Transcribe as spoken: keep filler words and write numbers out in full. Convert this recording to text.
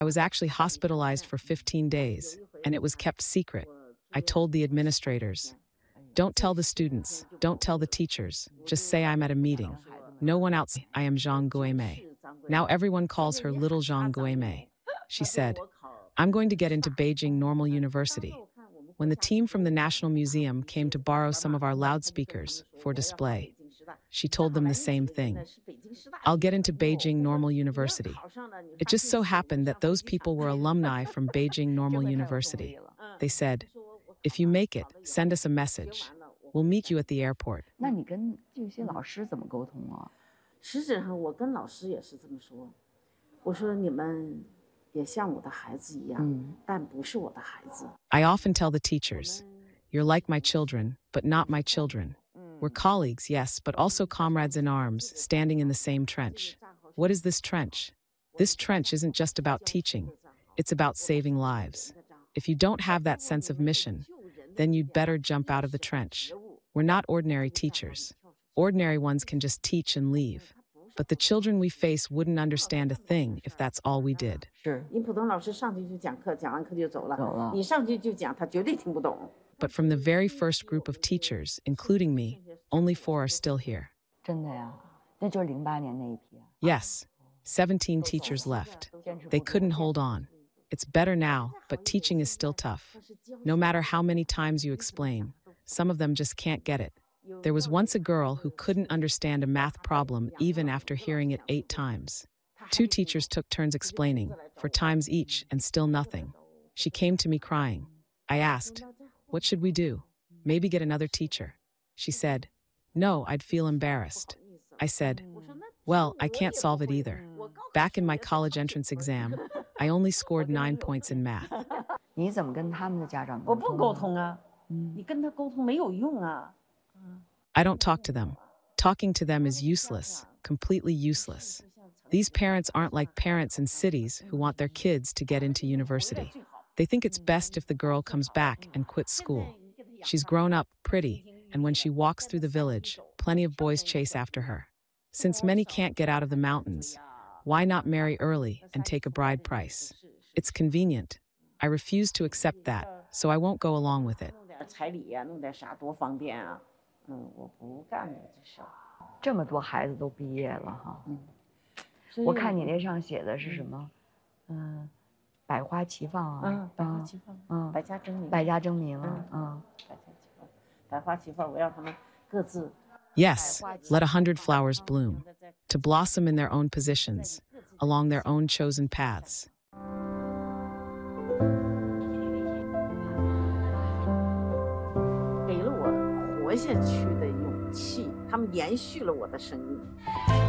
I was actually hospitalized for fifteen days, and it was kept secret. I told the administrators, "Don't tell the students, don't tell the teachers, just say I'm at a meeting. No one else, I am Zhang Guimei." Now everyone calls her Little Zhang Guimei. She said, "I'm going to get into Beijing Normal University." When the team from the National Museum came to borrow some of our loudspeakers for display, she told them the same thing. "I'll get into Beijing Normal University." It just so happened that those people were alumni from Beijing Normal University. They said, "If you make it, send us a message. We'll meet you at the airport." 那你跟这些老师怎么沟通啊？ 实质上，我跟老师也是这么说，我说你们也像我的孩子一样，但不是我的孩子。 I often tell the teachers, "You're like my children, but not my children. We're colleagues, yes, but also comrades in arms, standing in the same trench." What is this trench? This trench isn't just about teaching. It's about saving lives. If you don't have that sense of mission, then you'd better jump out of the trench. We're not ordinary teachers. Ordinary ones can just teach and leave. But the children we face wouldn't understand a thing if that's all we did. 是，你普通老师上去就讲课，讲完课就走了。走了。你上去就讲，他绝对听不懂。 But from the very first group of teachers, including me, only four are still here. 真的呀？那就是零八年那一批啊。 Yes, seventeen teachers left. They couldn't hold on. It's better now, but teaching is still tough. No matter how many times you explain, some of them just can't get it. There was once a girl who couldn't understand a math problem even after hearing it eight times. Two teachers took turns explaining, for times each, and still nothing. She came to me crying. I asked, "What should we do? Maybe get another teacher?" She said, "No, I'd feel embarrassed." I said, "Well, I can't solve it either. Back in my college entrance exam, I only scored nine points in math." 你怎么跟他们的家长沟我通？ 不沟通啊，你跟他沟通没有用啊。 I don't talk to them. Talking to them is useless, completely useless. These parents aren't like parents in cities who want their kids to get into university. They think it's best if the girl comes back and quits school. She's grown up, pretty, and when she walks through the village, plenty of boys chase after her. Since many can't get out of the mountains, why not marry early and take a bride price? It's convenient. I refuse to accept that, so I won't go along with it. 彩礼呀，弄点啥多方便啊！嗯，我不干的这事。 这么多孩子都毕业了哈。 嗯。 我看你那上写的是什么？嗯，百花齐放啊。 嗯，百花齐放。嗯，百家争鸣。 百家争鸣啊。嗯， 百家齐放，百花齐放，我让他们各自。 Yes, let a hundred flowers bloom, to blossom in their own positions, along their own chosen paths. 给了我活下去的勇气，他们延续了我的生命。